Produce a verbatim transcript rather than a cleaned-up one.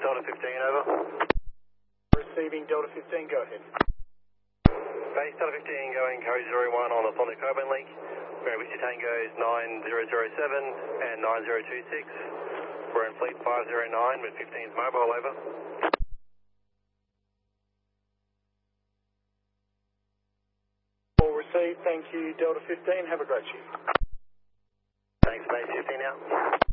Delta fifteen, over. Receiving Delta fifteen, go ahead. Base Delta fifteen going Coast zero one on the Sonic Urban Link. Where Whiskey Tango's nine zero zero seven and nine zero two six. We're in Fleet five zero nine with fifteen's mobile, over. All received, thank you Delta fifteen, have a great shift. Thanks, Base fifteen out.